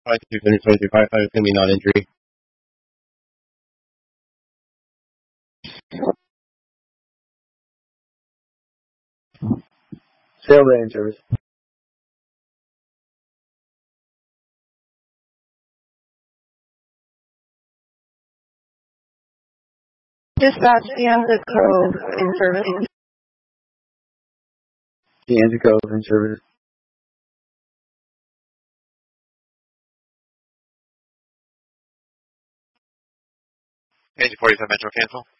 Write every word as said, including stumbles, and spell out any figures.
five two twenty-three firefighter is going to be non-injury. Sail bay in service. Dispatch, Deanza Cove in service. Deanza Cove in service. Page forty-five Metro cancel.